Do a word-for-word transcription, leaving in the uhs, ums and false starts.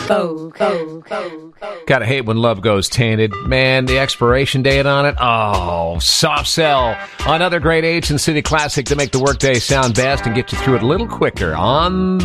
Gotta hate when love goes tainted. Man, the expiration date on it. Oh, soft sell. Another great H and City classic to make the workday sound best and get you through it a little quicker on